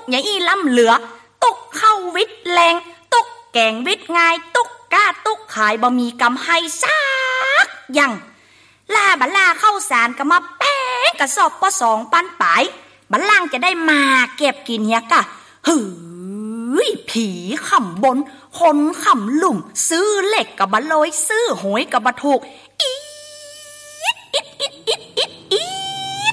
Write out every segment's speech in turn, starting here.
อย่าอีล้ำเหลือตุกเข้าวิทย์แรงตุกแกงวิทย์ง่ายตุกก้าตุกขายบ่มีกำให้ซักยังลาบัลลาเข้าสารก็มาแป้งกระสอบก็2 ปันปลายบัลลังจะได้มาเก็บกินเฮียกะหือผีขำบนคนขำหลุ่มซื้อเหล็กกับบะโลยซื้อหวยกับบะถูกอีด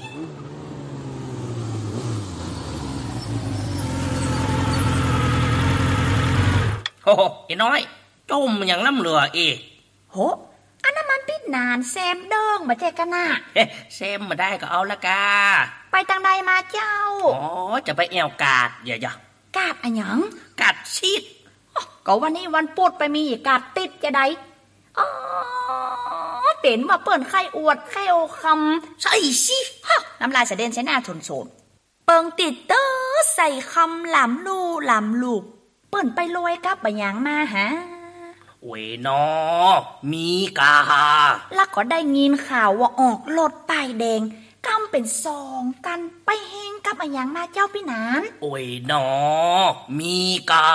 โอ้โหไอ้น้อยจมอย่างล้ำเรืออีโหอันนั้นมันปิดนานแซมเด้งมาเจกันน่ะเซมมาได้ก็เอาละกาไปทางใดมาเจ้าอ๋อจะไปแอวกาดอย่กาดอะหยังกาดชีดก็วันนี้วันพุธไปมีกาดติดจะได้อ๋อเป็นว่าเปิ่นไข่อวดไข่โอคำใส่สิน้ำลายเสด็จใช้หน้าโสนเปิงติดเตอใส่คำหลำลูกเปิ่นไปลอยกับบ่หยังมาหาเวนอมีกาแล้วก็ได้ยินข่าวว่าออกรถป้ายแดงกำเป็น2 กันไปเฮงกับบ่หยังมาเจ้าพี่นานโอ้ยนอมีกา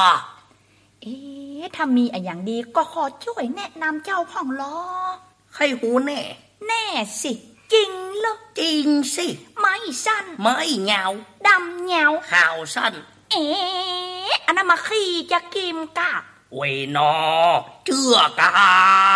ถ้ามีอย่างดีก็ขอช่วยแนะนำเจ้าพ่องล้อใครหูแน่สิจริงเหรอจริงสิไม่สั้นไม่เงาดำเงาขาวสั้นอันนั้นมาขี่จะกิมกะเวนอเจือกา